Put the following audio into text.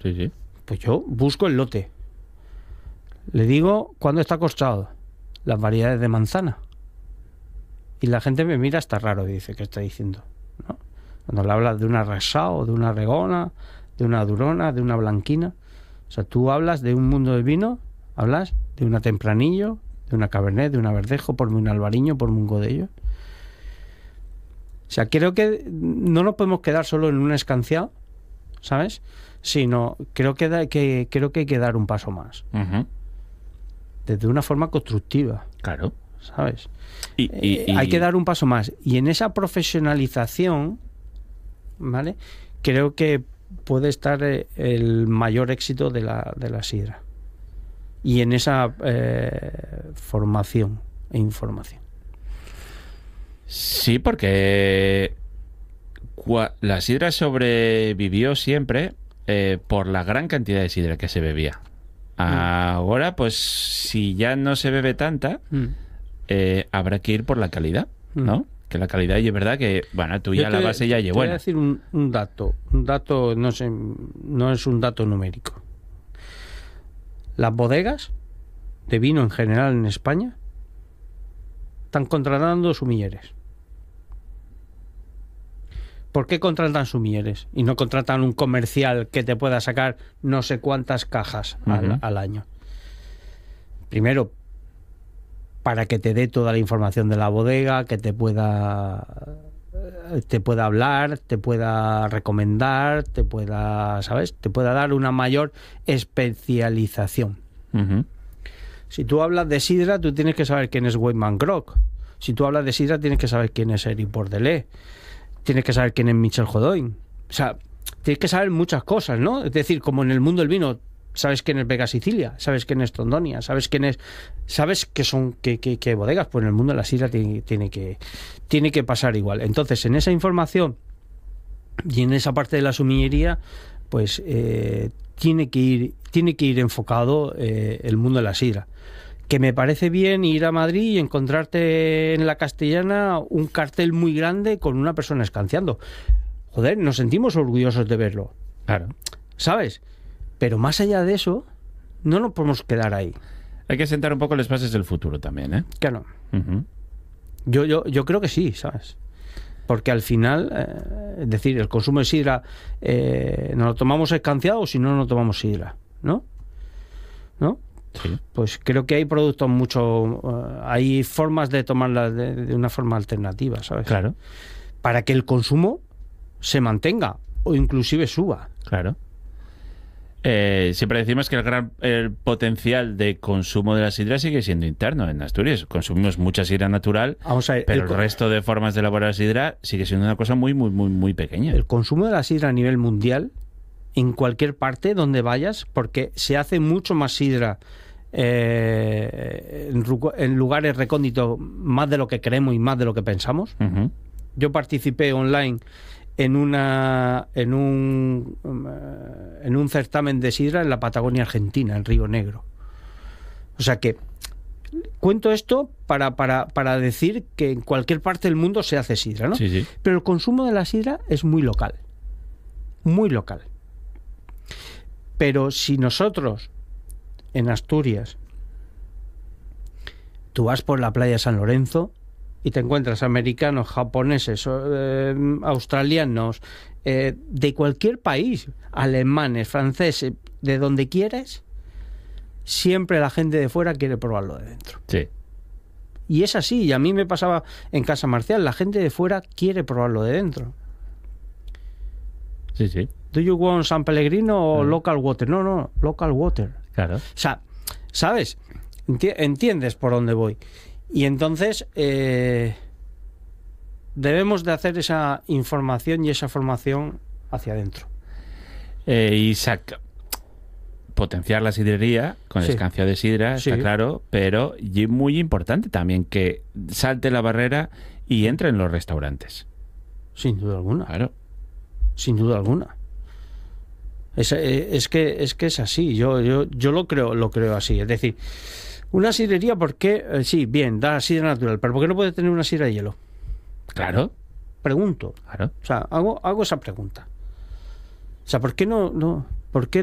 Sí, sí. Pues yo busco el lote. Le digo cuándo está costado, las variedades de manzana. Y la gente me mira hasta raro, dice, ¿qué está diciendo? ¿No? Cuando le hablas de una Rexao, de una Regona, de una Durona, de una Blanquina. O sea, tú hablas de un mundo del vino, hablas de una Tempranillo, de una Cabernet, de una Verdejo, por un Albariño, por un Godello. O sea, creo que no nos podemos quedar solo en un escanciado, ¿sabes? Sino creo que hay que dar un paso más. Uh-huh. Desde una forma constructiva. Claro. ¿Sabes? Y hay que dar un paso más. Y en esa profesionalización, ¿vale? Creo que puede estar el mayor éxito de la sidra. Y en esa formación e información. Sí, porque la sidra sobrevivió siempre por la gran cantidad de sidra que se bebía. Ahora, pues, si ya no se bebe tanta, habrá que ir por la calidad, ¿no? Que la calidad, y es verdad que, bueno, tú ya la base ya lleva. Te voy a decir un dato. Un dato, no sé, no es un dato numérico. Las bodegas de vino en general en España están contratando sumilleres. ¿Por qué contratan sumilleres y no contratan un comercial que te pueda sacar no sé cuántas cajas al año? Primero, para que te dé toda la información de la bodega, que te pueda hablar, te pueda recomendar, te pueda, ¿sabes? Te pueda dar una mayor especialización. Uh-huh. Si tú hablas de sidra, tú tienes que saber quién es Weidman Grock. Si tú hablas de sidra, tienes que saber quién es Eric Bordelais. Tienes que saber quién es Michel Jodoin. O sea, tienes que saber muchas cosas, ¿no? Es decir, como en el mundo del vino, sabes quién es Vega Sicilia, sabes quién es Tondonia, sabes qué son qué bodegas. Pues en el mundo de la sidra tiene que pasar igual. Entonces, en esa información y en esa parte de la sumillería, pues tiene que ir enfocado el mundo de la sidra. Que me parece bien ir a Madrid y encontrarte en la Castellana un cartel muy grande con una persona escanciando. Joder, nos sentimos orgullosos de verlo. Claro. ¿Sabes? Pero más allá de eso, no nos podemos quedar ahí. Hay que sentar un poco las bases del futuro también, ¿eh? Claro. Uh-huh. Yo creo que sí, ¿sabes? Porque al final, es decir, el consumo de sidra, ¿nos lo tomamos escanciado o si no, no tomamos sidra? ¿No? Sí. Pues creo que hay productos hay formas de tomarla de una forma alternativa, ¿sabes? Claro. Para que el consumo se mantenga o inclusive suba. Claro. Siempre decimos que el potencial de consumo de la sidra sigue siendo interno en Asturias. Consumimos mucha sidra natural, Vamos a ver, pero el resto de formas de elaborar sidra sigue siendo una cosa muy, muy, muy, muy pequeña. El consumo de la sidra a nivel mundial, en cualquier parte donde vayas, porque se hace mucho más sidra en lugares recónditos, más de lo que creemos y más de lo que pensamos. Uh-huh. Yo participé online en un certamen de sidra en la Patagonia Argentina, en Río Negro. O sea que cuento esto para decir que en cualquier parte del mundo se hace sidra, ¿no? Sí, sí. Pero el consumo de la sidra es muy local. Muy local. Pero si nosotros, en Asturias, tú vas por la playa de San Lorenzo y te encuentras americanos, japoneses, australianos, de cualquier país, alemanes, franceses, de donde quieras, siempre la gente de fuera quiere probarlo de dentro. Sí. Y es así, y a mí me pasaba en Casa Marcial, la gente de fuera quiere probarlo de dentro. Sí, sí. ¿Do you want San Pellegrino o local water? No, local water. Claro. O sea, ¿sabes? Entiendes por dónde voy. Y entonces debemos de hacer esa información y esa formación hacia adentro. Potenciar la sidrería con el escancio de sidra, está claro, pero y muy importante también que salte la barrera y entre en los restaurantes. Sin duda alguna. Claro. Sin duda alguna. Es que es así. Yo lo creo así. Es decir, una sidrería, ¿por qué? Sí, bien, da sidra natural, pero ¿por qué no puede tener una sidra de hielo? Claro. Pregunto. Claro. O sea, hago esa pregunta. O sea, ¿por qué no? ¿Por qué